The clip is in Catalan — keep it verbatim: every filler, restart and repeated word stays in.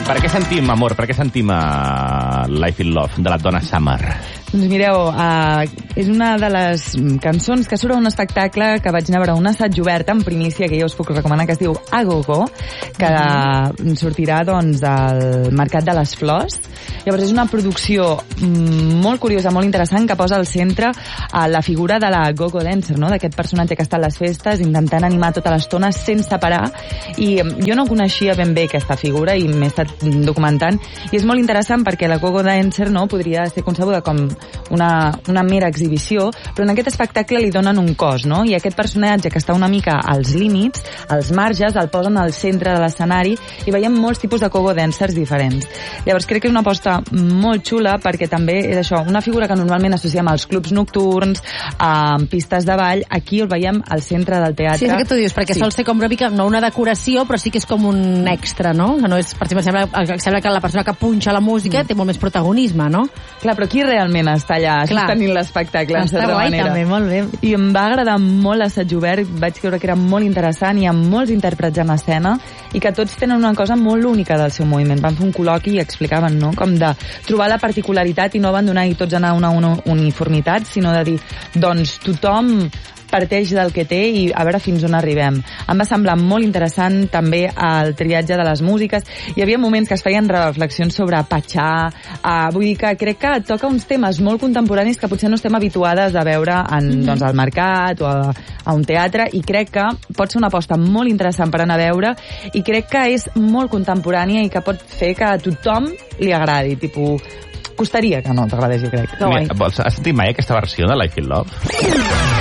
Per què sentim, amor, per què sentim uh, Life in Love, de la Donna Summer? Doncs mireu, uh, és una de les cançons que surt a un espectacle que vaig anar a veure, un assaig obert en primícia, que jo us puc recomanar, que es diu A Go Go, que mm. sortirà doncs al Mercat de les Flors. Llavors és una producció molt curiosa, molt interessant, que posa al centre uh, la figura de la go-go dancer, no? D'aquest personatge que està a les festes intentant animar tota l'estona sense parar. I jo no coneixia ben bé aquesta figura i m'he estat documentant, i és molt interessant perquè la go-go dancer, no, podria ser concebuda com una, una mera exhibició, però en aquest espectacle li donen un cos, no? I aquest personatge que està una mica als límits, als marges, el posen al centre de l'escenari i veiem molts tipus de go-go dancers diferents. Llavors crec que és una aposta molt xula perquè també és això, una figura que normalment associem als clubs nocturns, amb pistes de ball, aquí el veiem al centre del teatre. Sí, és que tu dius, perquè sí. Sol ser com una mica, no una decoració, però sí que és com un extra, no? Que no és, per exemple, sembla, sembla que la persona que punxa la música mm. té molt més protagonisme, no? Clar, però qui realment està allà sostenint l'espectacle, en certa guai, manera. També, molt bé. I em va agradar molt l'assaig obert, vaig creure que era molt interessant, hi ha molts intèrprets en escena i que tots tenen una cosa molt única del seu moviment. Van fer un col·loqui i explicaven, no?, com de trobar la particularitat i no abandonar i tots anar a una, una uniformitat, sinó de dir, doncs tothom parteix del que té i a veure fins on arribem. Em va semblar molt interessant també el triatge de les músiques. Hi havia moments que es feien reflexions sobre Patxà, uh, vull dir que crec que toca uns temes molt contemporanis que potser no estem habituades a veure en, mm-hmm. doncs, al mercat o a, a un teatre, i crec que pot ser una aposta molt interessant per anar a veure, i crec que és molt contemporània i que pot fer que a tothom li agradi, tipus, costaria que no t'agradés, jo crec. Mira, has sentit mai aquesta versió de Life in Love?